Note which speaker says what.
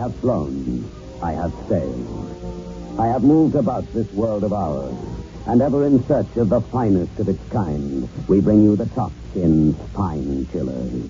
Speaker 1: have flown. I have sailed. I have moved about this world of ours. And ever in search of the finest of its kind, we bring you the top in Spine Chillers.